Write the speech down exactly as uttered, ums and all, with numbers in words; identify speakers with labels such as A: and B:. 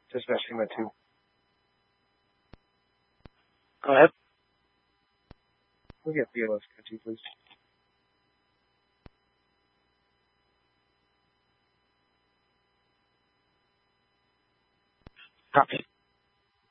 A: Just meshing my two.
B: Go ahead.
A: We'll get B L S country, please.
B: Copy.